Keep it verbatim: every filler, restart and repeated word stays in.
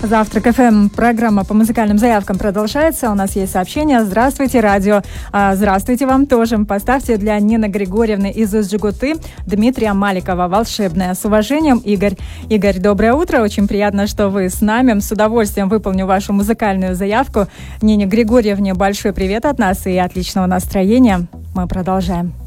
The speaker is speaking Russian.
Завтрак эф эм, программа по музыкальным заявкам продолжается. У нас есть сообщение. Здравствуйте, радио. А, здравствуйте вам тоже. Поставьте для Нины Григорьевны из Жигуты Дмитрия Маликова «Волшебная». С уважением, Игорь. Игорь, доброе утро. Очень приятно, что вы с нами. С удовольствием выполню вашу музыкальную заявку. Нине Григорьевне большой привет от нас и отличного настроения. Мы продолжаем.